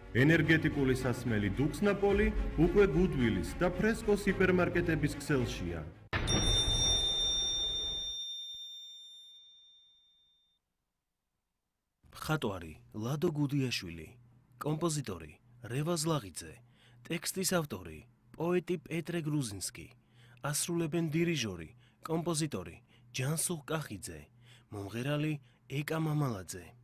ენერგეტიკული სასმელი დუქსნაპოლი უკვე გუდვილის და ფრესკოს ჰიპერმარკეტების ქსელშია. მხატვარი ლადო გუდიაშვილი, კომპოზიტორი რევაზ ლაღიძე, ტექსტის ავტორი პოეტი პეტრე გრუზინსკი, ასრულებენ დირიჟორი, კომპოზიტორი ჯანსუღ კახიძე, მომღერალი ეკა მამალაძე.